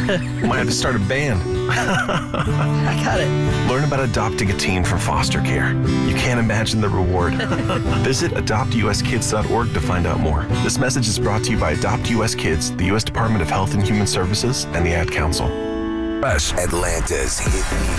Might have to start a band. I got it. Learn about adopting a teen from foster care. You can't imagine the reward. Visit adoptuskids.org to find out more. This message is brought to you by Adopt US Kids, the U.S. Department of Health and Human Services, and the Ad Council. Atlanta's hit